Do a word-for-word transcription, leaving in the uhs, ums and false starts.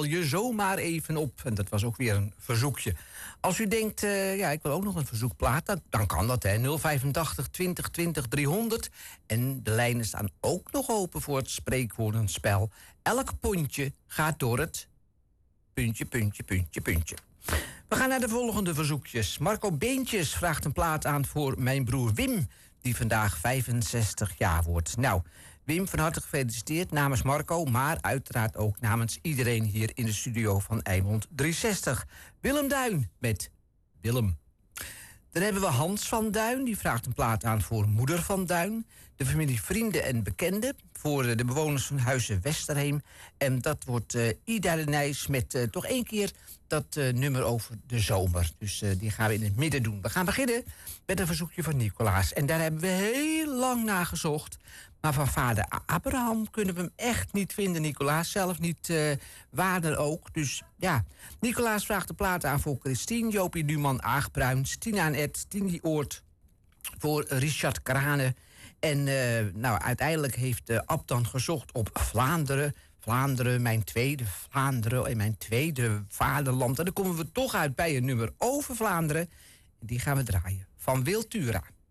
bel je zomaar even op. En dat was ook weer een verzoekje. Als u denkt, uh, ja, ik wil ook nog een verzoekplaat, dan, dan kan dat, hè. nul vijfentachtig twintig twintig driehonderd. En de lijnen staan ook nog open voor het spreekwoordenspel. Elk pontje gaat door het puntje, puntje, puntje, puntje. We gaan naar de volgende verzoekjes. Marco Beentjes vraagt een plaat aan voor mijn broer Wim, die vandaag vijfenzestig jaar wordt. Nou, Wim, van harte gefeliciteerd namens Marco, maar uiteraard ook namens iedereen hier in de studio van Eimond driehonderdzestig. Willem Duin met Willem. Dan hebben we Hans van Duin, die vraagt een plaat aan voor moeder van Duin. De familie, vrienden en bekenden voor de bewoners van Huizen Westerheem. En dat wordt uh, Ida de Nijs met uh, toch één keer dat uh, nummer over de zomer. Dus uh, die gaan we in het midden doen. We gaan beginnen met een verzoekje van Nicolaas. En daar hebben we heel lang naar gezocht. Maar van vader Abraham kunnen we hem echt niet vinden. Nicolaas zelf niet, uh, waarder ook. Dus ja, Nicolaas vraagt de plaat aan voor Christine, Jopie Numan, Aag Bruins, Tina en Ed, Tini Oort, voor Richard Krane. En uh, nou, uiteindelijk heeft uh, Ab dan gezocht op Vlaanderen. Vlaanderen, mijn tweede Vlaanderen en mijn tweede vaderland. En dan komen we toch uit bij een nummer over Vlaanderen. Die gaan we draaien. Van Wiltura.